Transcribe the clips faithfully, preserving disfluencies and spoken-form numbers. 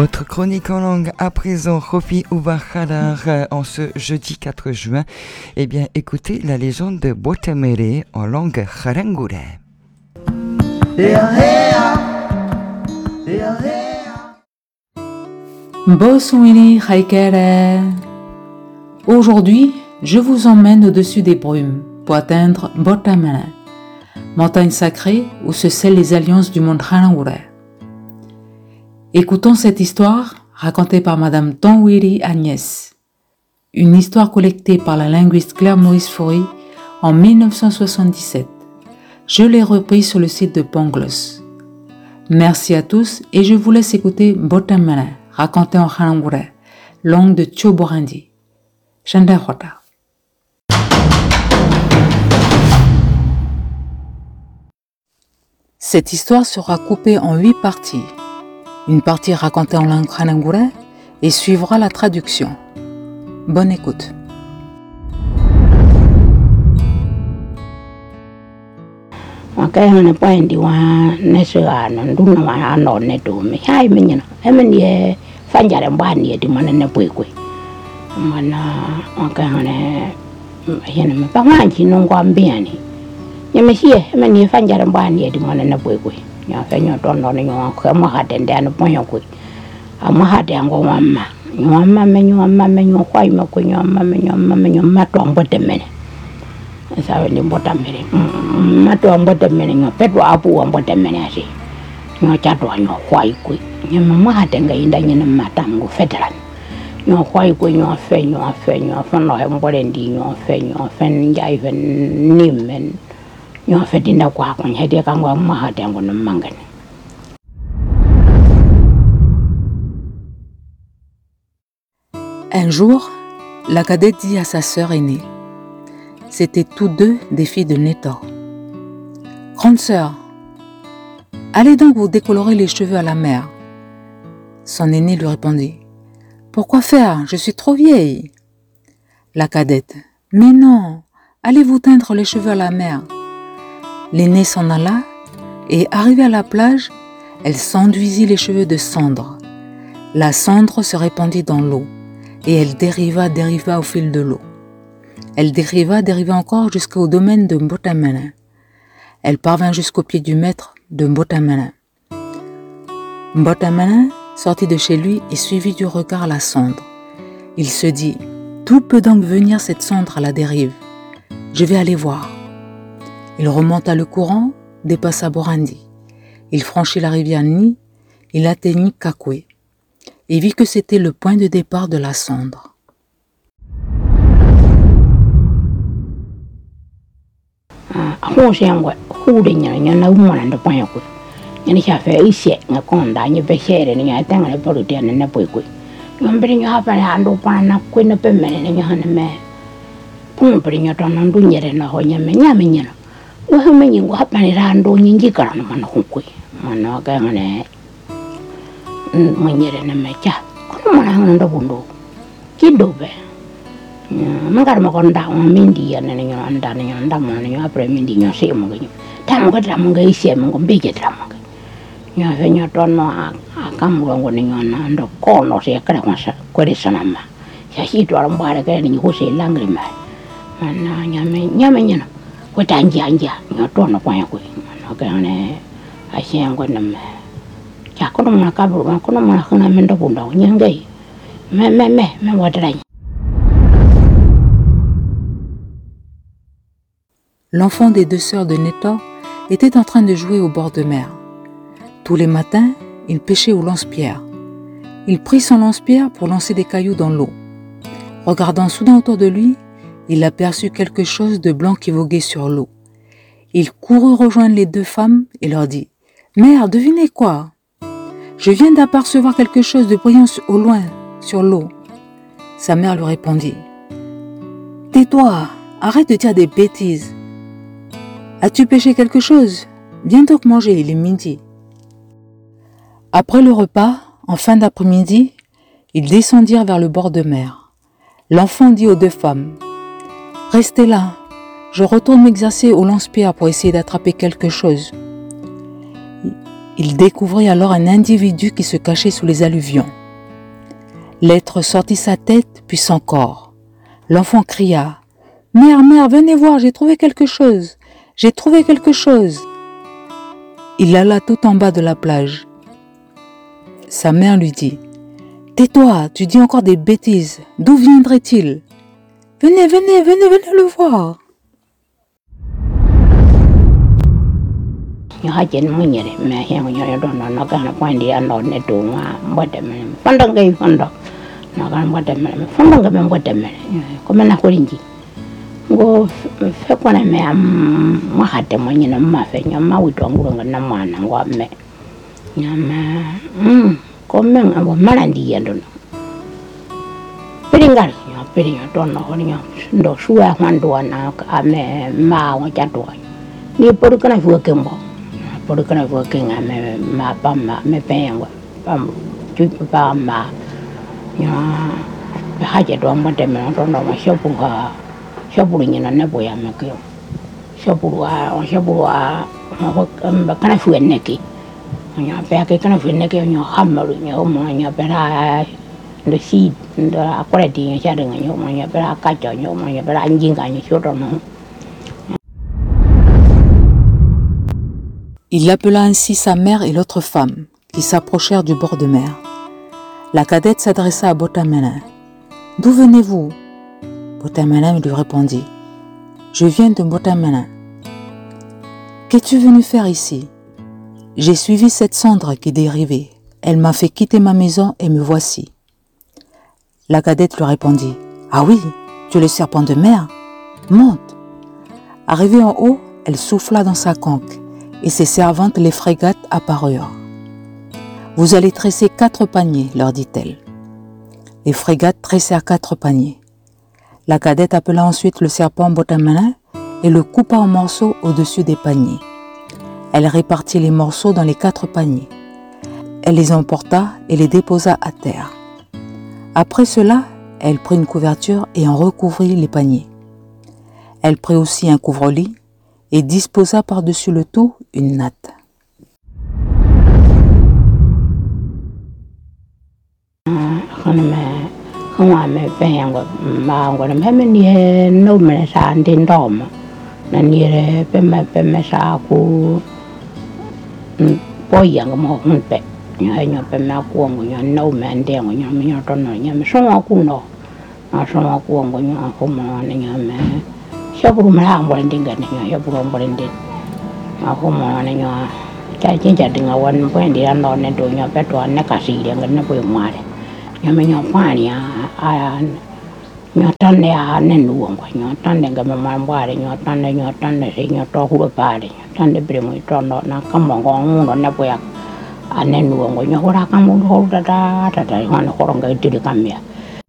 Votre chronique en langue à présent, Rofi Ubahadar, en ce jeudi quatre juin. Eh bien, écoutez la légende de Botamere en langue Harangure. Boswini Haikere. Aujourd'hui, je vous emmène au-dessus des brumes pour atteindre Botamere, montagne sacrée où se scellent les alliances du monde Harangure. Écoutons cette histoire racontée par Madame Tonwiri Agnès, une histoire collectée par la linguiste Claire Maurice Fourie en dix-neuf cent soixante-dix-sept. Je l'ai reprise sur le site de Ponglos. Merci à tous et je vous laisse écouter Botamere, raconté en Harangure, langue de Tchoborandi. Chanda Hota. Cette histoire sera coupée en huit parties. Une partie racontée en langue Harangure et suivra la traduction. Bonne écoute. Okay, on point di wa nesua no nduna wa no ne do me hai me nyina e me ne fanjare mbani di mana ne puikui mana okay ne yana me pa manji no ngwa mbiani nyame sie me ne fanjare mbani di mana ne puikui nya fa nyo don no nyo ko ma ha den den po yo ku ama ha den ngo mamma mamma me nyo mamma me nyo kwai me ko nyo mamma me nyo mamma me nyo ma to mbote mene sa ni mbota mene ma to mbote mene nyo petwa apu mbote mene asi nyo cha to nyo kwai ku nyo mamma ha den ga inda nyina matango federal nyo kwai ku nyo fe nyo fe nyo fa no he mbole ndi nyo fe nyo fe njai fe ni men nyo fe dinda kwa ko nyede ka ngwa ma ha den no mangane. Un jour, la cadette dit à sa sœur aînée, c'étaient tous deux des filles de Netor. Grande sœur, allez donc vous décolorer les cheveux à la mer. Son aînée lui répondit, pourquoi faire? Je suis trop vieille. La cadette, mais non, allez vous teindre les cheveux à la mer. L'aînée s'en alla et, arrivée à la plage, elle s'enduisit les cheveux de cendre. La cendre se répandit dans l'eau et elle dériva, dériva au fil de l'eau. Elle dériva, dériva encore jusqu'au domaine de Botamere. Elle parvint jusqu'au pied du maître de Botamere. Botamere sortit de chez lui et suivit du regard la cendre. Il se dit, d'où peut donc venir cette cendre à la dérive? Je vais aller voir. Il remonta le courant, dépassa Borandi. Il franchit la rivière Ni, il atteignit Kakwe et vit que c'était le point de départ de la cendre. Wa me nyingo hapani rando nyingi karana mana hunkui mana ka ngane manyere na mecha kono mana ngando bundo kido be mangar ma kon da ma mindi ya ne nyo anda ne nyo anda mo ne nyo apre mindi nyo se mo ngi tam ko tra mo ngi se mo ngi be tra mo ngi nyo fe nyo ton no a kam ngo ne nyo na ndo kono se kra ma sa ko re sanama ya hi to ran ba re ka ni ko se langri ma mana nyame nyame nyana ko tanja anja nyo to no kwa ko no ka ne a shen ko nam ya ko no ka bru ko no ma khana men do bunda nyangai me me me me wadra. L'enfant des deux sœurs de Netor était en train de jouer au bord de mer. Tous les matins, il pêchait au lance-pierre. Il prit son lance-pierre pour lancer des cailloux dans l'eau. Regardant soudain autour de lui, il aperçut quelque chose de blanc qui voguait sur l'eau. Il courut rejoindre les deux femmes et leur dit « Mère, devinez quoi? Je viens d'apercevoir quelque chose de brillant au loin, sur l'eau. » Sa mère lui répondit « Tais-toi, arrête de dire des bêtises. As-tu pêché quelque chose? Viens donc manger, il est midi. » Après le repas, en fin d'après-midi, ils descendirent vers le bord de mer. L'enfant dit aux deux femmes « Restez là, je retourne m'exercer au lance-pierre pour essayer d'attraper quelque chose. » Il découvrit alors un individu qui se cachait sous les alluvions. L'être sortit sa tête puis son corps. L'enfant cria « Mère, mère, venez voir, j'ai trouvé quelque chose, j'ai trouvé quelque chose !» Il alla tout en bas de la plage. Sa mère lui dit « Tais-toi, tu dis encore des bêtises, d'où viendrait-il ? Venez, venez, venez, venez le voir !» Go fe kwana me am ma hate mo nyina ma fe nya ma wito nguro nga na mwana ngwa me nya ma mm ko me ngo malandi yendo no piringal nya piringa don no nya ndo suwa hwando na ka me ma wa chato ni poru kana fu kembo poru kana fu kenga me ma pa ma me pe ngwa pam chu pa ma nya ha je do mo de me do no ma shopu ha Shaburu nyina nebo ya mekyo. Shaburu wa shaburu wa kana fu eneki. Nya pe ke kana fu eneki nya hamaru nya o mo nya bera le si nda akore di nya sha de nya mo nya bera ka jo nya mo nya bera njinga nya shodo no. Il appela ainsi sa mère et l'autre femme, qui s'approchèrent du bord de mer. La cadette s'adressa à Botamana. « D'où venez-vous » Botamana lui répondit. « Je viens de Botamana. »« Qu'es-tu venu faire ici ?»« J'ai suivi cette cendre qui dérivait. Elle m'a fait quitter ma maison et me voici. » La cadette lui répondit. « Ah oui, tu es le serpent de mer. Monte !» Arrivée en haut, elle souffla dans sa conque et ses servantes, les frégates, apparurent. « Vous allez tresser quatre paniers, leur dit-elle. Les frégates tressèrent quatre paniers. La cadette appela ensuite le serpent Botamana et le coupa en morceaux au-dessus des paniers. Elle répartit les morceaux dans les quatre paniers. Elle les emporta et les déposa à terre. Après cela, elle prit une couverture et en recouvrit les paniers. Elle prit aussi un couvre-lit et disposa par-dessus le tout une natte. Không me pen ngo ma ngo na me ni no me sa ndin dom na ni re pe me pe me sa ku po yang mo hun pe nya nya pe me ku ngo nya no me ndे ngo nya me nya to no nya me so ku no na so ku ngo nya ko mo na nya me sha bu me la ngo ndin ga nya ya bu ngo ndin na ko mo na nya cha chin cha ding wan po ndi an no ne do nya pe to na ka si de ngo na po ma de nya me nya pa ni a nya tan ne a ne nu ngo nya tan ne ga ma ma ba de nya tan ne nya tan ne si nya to hu ba de tan de bre mo to no na ka mo ngo no na po ya a ne nu ngo nya ho ra ka mo ho da da da da ha no ho nga ti de ka me.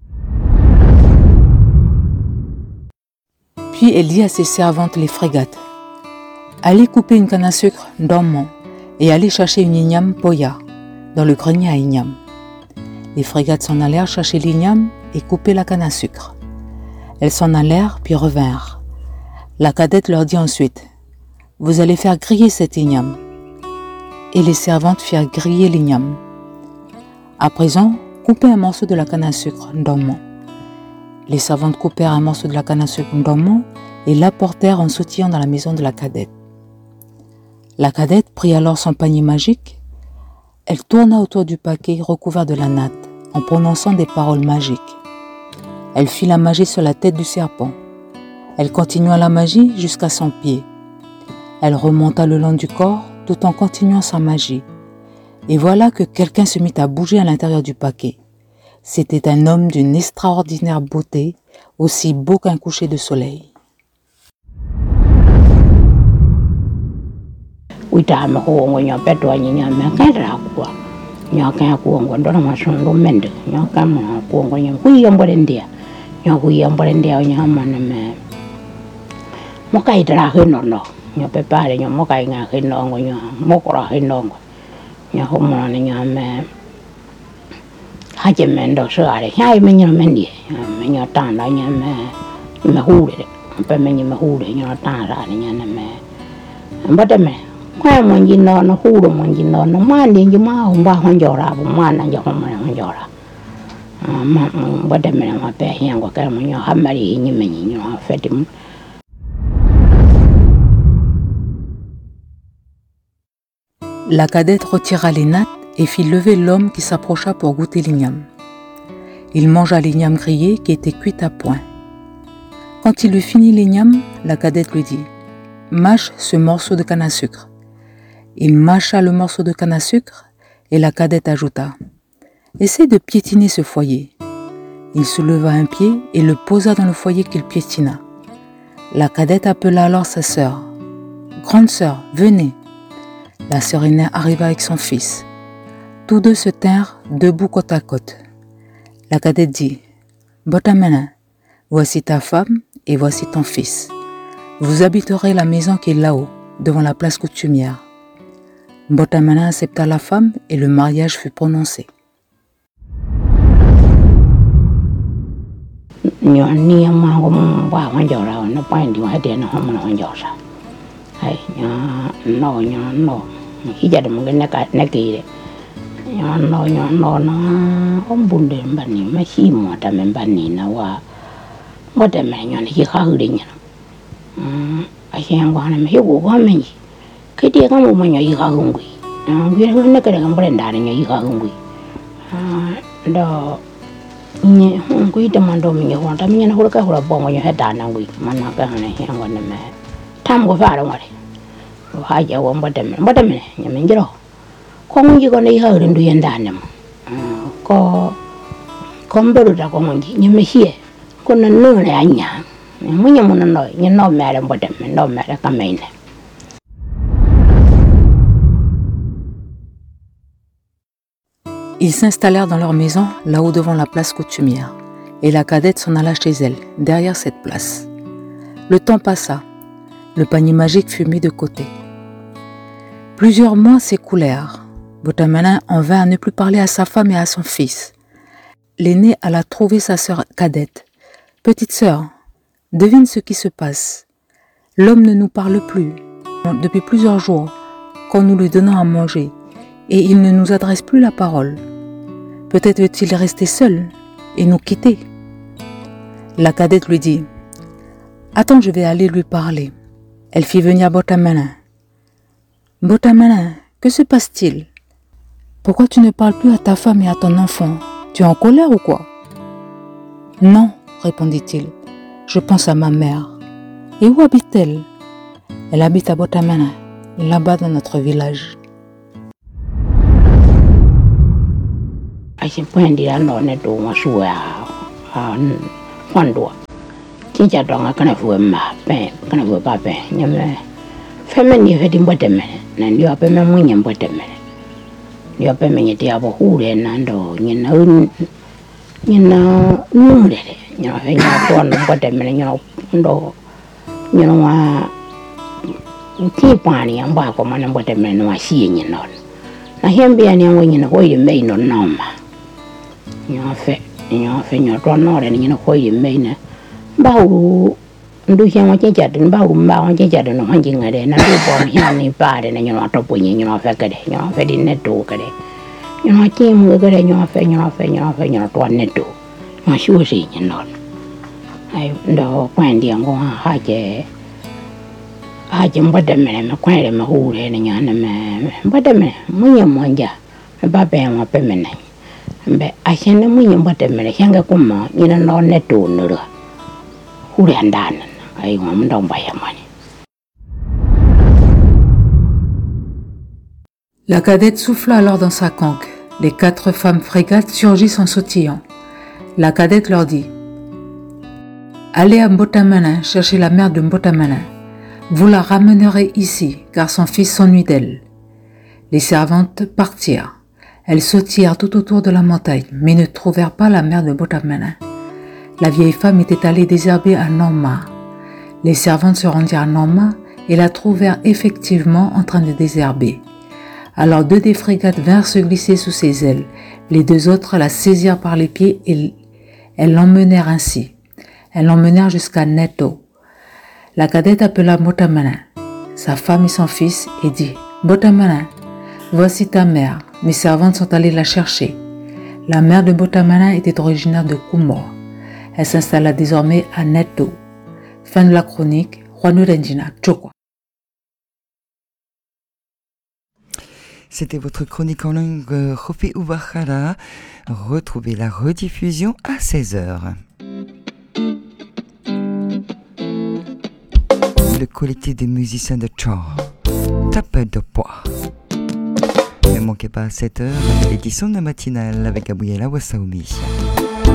Puis elle dit à ses servantes les frégates, « Allez couper une canne à sucre d'Ormont et allez chercher une igname poya dans le grenier à igname. » Les frégates s'en allèrent chercher l'igname et couper la canne à sucre. Elles s'en allèrent puis revinrent. La cadette leur dit ensuite, « Vous allez faire griller cette igname. » Et les servantes firent griller l'igname. À présent, coupez un morceau de la canne à sucre d'Ormont. Les servantes coupèrent un morceau de la canne à sucre d'Ormont et l'apportèrent en sautillant dans la maison de la cadette. La cadette prit alors son panier magique. Elle tourna autour du paquet recouvert de la natte en prononçant des paroles magiques. Elle fit la magie sur la tête du serpent. Elle continua la magie jusqu'à son pied. Elle remonta le long du corps tout en continuant sa magie. Et voilà que quelqu'un se mit à bouger à l'intérieur du paquet. C'était un homme d'une extraordinaire beauté, aussi beau qu'un coucher de soleil. Uita ma ko ngo nya pe to nya ma ka ra ko nya ka ko ngo ndo ma so ndo mende nya ka ma ko ngo nya ku yam bore ndia nya ku yam bore ndia nya ma na me mo ka ira he no no nya pe pa nya mo ka nga he no ngo nya mo ko ra he no ngo nya ho ma na nya me ha je me ndo so are ha me nya me ndi me nya ta na nya me me hu de pe me nya me hu de nya ta ra nya na me mbata me kwa mwenji no no huru mwenji no no mwani nji ma humba honjora bu mwana nja humba honjora ma bode mena ma pe yango ka mo nyo hamari nyi menyi nyo fetim. La cadette retira les nattes et fit lever l'homme qui s'approcha pour goûter l'igname. Il mangea l'igname grillé qui était cuite à point. Quand il eut fini l'igname, la cadette lui dit « Mâche ce morceau de canne à sucre ». Il mâcha le morceau de canne à sucre et la cadette ajouta « Essaie de piétiner ce foyer ». Il souleva un pied et le posa dans le foyer qu'il piétina. La cadette appela alors sa sœur. « Grande sœur, venez ». La sœur aînée arriva avec son fils. Tous deux se tinrent debout côte à côte. La cadette dit « Botamana, voici ta femme et voici ton fils. Vous habiterez la maison qui est là-haut, devant la place coutumière. » Botamana accepta la femme et le mariage fut prononcé. No no no no ombunde mbani mashimo tame mbani na wa ngote menyo ni ka hudinya mm ashengo na mhigo kwa menyi kiti kama mwenyo yika hungwi ngire ngene kare ngambere ndane nyo yika hungwi ah ndo nye hungwi de mando minye ho ta minye na hulka hula bongo nyo hedana ngwi mana ka hane hengo ne me tam go fara ngore ha ja wo mbote me mbote me nyamenjiro kongi ko nei haure ndu yendane mo ko komberu ta kongi nyemehie ko na no na anya munya mo no nye no mere mbode me no mere kamene. Ils s'installèrent dans leur maison, là-haut devant la place coutumière, et la cadette s'en alla chez elle, derrière cette place. Le temps passa, le panier magique fut mis de côté. Plusieurs mois s'écoulèrent. Botamana en vint à ne plus parler à sa femme et à son fils. L'aîné alla trouver sa sœur cadette. « Petite sœur, devine ce qui se passe. L'homme ne nous parle plus depuis plusieurs jours quand nous lui donnons à manger et il ne nous adresse plus la parole. Peut-être veut-il rester seul et nous quitter. » La cadette lui dit « Attends, je vais aller lui parler. » Elle fit venir Botamana. « Botamana, que se passe-t-il ? Pourquoi tu ne parles plus à ta femme et à ton enfant? Tu es en colère ou quoi? » « Non, répondit-il. Je pense à ma mère. Et où habite-t-elle? Elle habite à Botamana, là-bas dans notre village. Yo pe me ti abo hure nando nyina un nyina nure nyina fe nyina to no bote me nyina ndo nyina wa ti pani amba ko mana bote me no asi nyina na hembe ani ngo nyina ko yi me no noma nyina fe nyina fe nyina to no re nyina ko yi me na bauru ndu hyango checha den bauru mbawo checha den no hanji ngare na do bo hyani pare na nyina to po nyina fe kade nyina fe di neto kade nyina timu kade nyina fe nyina fe nyina fe nyina to neto ma shu si nyina ai ndo kwandi ngo ha je ha je mbode me me kwere me hure ne nyana me mbode me munya monja ba be ma pe me nai mbe a hene munya mbode me hyanga kuma nyina no neto nuru hure andana. La cadette souffla alors dans sa conque. Les quatre femmes frégates surgissent en sautillant. La cadette leur dit « Allez à Botamana chercher la mère de Botamana. Vous la ramènerez ici, car son fils s'ennuie d'elle. » Les servantes partirent. Elles sautilèrent tout autour de la montagne, mais ne trouvèrent pas la mère de Botamana. La vieille femme était allée désherber à Norma. Les servantes se rendirent à Norma et la trouvèrent effectivement en train de désherber. Alors deux des frégates vinrent se glisser sous ses ailes. Les deux autres la saisirent par les pieds et elles l'emmenèrent ainsi. Elles l'emmenèrent jusqu'à Neto. La cadette appela Botamana, sa femme et son fils, et dit Botamana, voici ta mère. Mes servantes sont allées la chercher. La mère de Botamana était originaire de Kumor. Elle s'installa désormais à Neto. Fin de la chronique. Juan Rendina, Chokwa. C'était votre chronique en langue Hopi Ubahara. Retrouvez la rediffusion à seize heures. Le collectif des musiciens de Chor, Tape de poids. Ne manquez pas à sept heures l'édition de la matinale avec Gabriela Wassaoumi.